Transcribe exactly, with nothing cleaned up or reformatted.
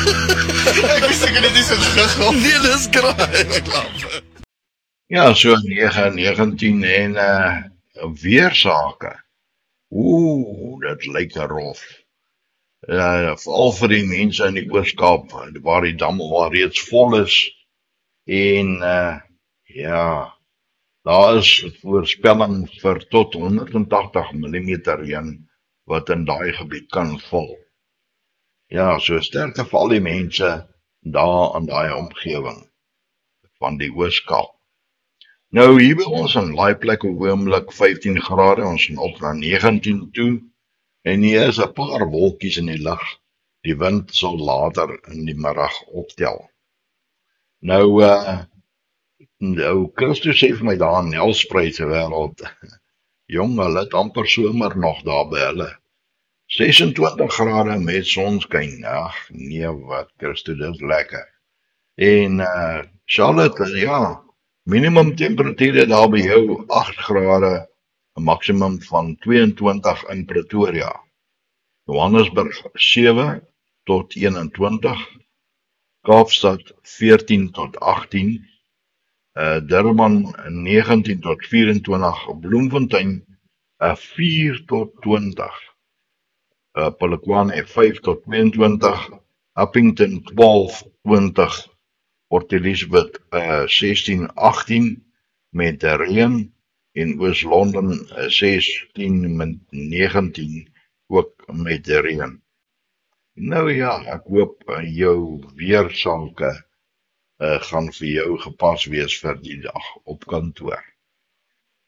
Ek wist ek het nie so gegaan. Nee, dis kraai. Ja, so negen negentien en uh, weersake. Oeh, dit lyk rof. Uh, Veral vir die mense in die Oos-Kaap, waar die dam al reeds vol is. En uh, ja, daar is voorspelling vir tot honderdtagtig millimeter reën wat in daai gebied kan val. Ja, so sterkte vir al die mense daar in daai omgewing van die Oos-Kaap. Nou hier by ons in Laaiplek op oomblik vyftien grade, ons gaan op na negentien toe. En hier is 'n paar wolkies in die lug. Die wind sal later in die middag optel. Nou, uh, nou Christus sê vir my daar in Nelspruit se wêreld, jong, hulle het amper somer nog daar by hulle. ses en twintig grade met sonskyn. Ag, nee wat, Christus, dit is lekker. En uh, Charlotte, ja, minimum temperature daar by jou agt grade, 'n maksimum van twee en twintig in Pretoria. Johannesburg sewe tot een en twintig, Kaapstad veertien tot agttien, uh, Durban negentien tot vyf en twintig, Bloemfontein uh, vier tot twintig, uh, Polokwane vyf tot twee en twintig, Upington twaalf tot twintig, Port Elizabeth uh, sestien tot agttien met reën en Oos-London uh, sestien tot negentien ook met reën. Nou ja, ek hoop uh, jou weersake uh, gaan vir jou gepas wees vir die dag op kantoor.